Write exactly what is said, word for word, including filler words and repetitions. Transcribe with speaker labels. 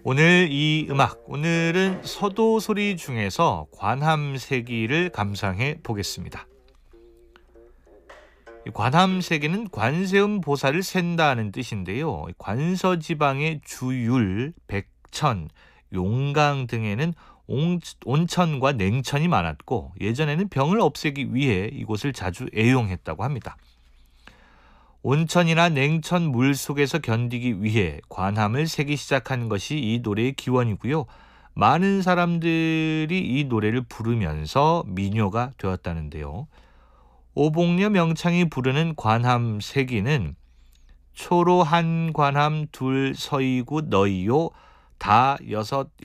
Speaker 1: 오늘 이 음악, 오늘은 서도 소리 중에서 관함세기를 감상해 보겠습니다. 이 관함세기는 관세음 보살을 센다는 뜻인데요. 관서지방의 주율, 백천, 용강 등에는 온- 온천과 냉천이 많았고 예전에는 병을 없애기 위해 이곳을 자주 애용했다고 합니다. 온천이나 냉천 물 속에서 견디기 위해 관함을 세기 시작한 것이 이 노래의 기원이고요. 많은 사람들이 이 노래를 부르면서 민요가 되었다는데요. 오복녀 명창이 부르는 관함 세기는 초로 한 관함 둘 서이구 너희요 다 여섯